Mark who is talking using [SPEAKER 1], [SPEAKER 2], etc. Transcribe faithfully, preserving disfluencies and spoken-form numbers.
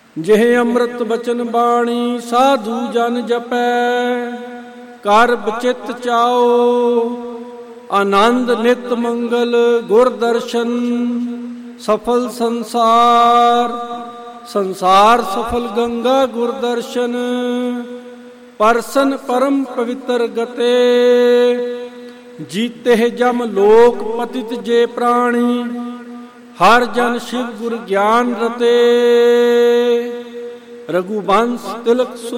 [SPEAKER 1] ਜਿਹ ਅੰਮ੍ਰਿਤ ਬਚਨ ਬਾਣੀ ਸਾਧੂ ਜਨ ਜਪੈ, ਕਰ ਬਚਿਤ ਚਾਓ ਆਨੰਦ ਨਿਤ ਮੰਗਲ ਗੁਰ ਦਰਸ਼ਨ। ਸਫਲ ਸੰਸਾਰ ਸੰਸਾਰ ਸਫਲ ਗੰਗਾ ਗੁਰ ਦਰਸ਼ਨ, ਪਰਸਨ ਪਰਮ ਪਵਿੱਤਰ ਗਤੇ। ਜੀਤੇ ਜਮ ਲੋਕ ਪਤਿਤ ਜੇ ਪ੍ਰਾਣੀ, ਹਰ ਜਨ ਸ਼ਿਵ ਗੁਰ ਗਿਆਨ ਰਤੇ। ਰਘੁਬੰਸ ਤਿਲਕ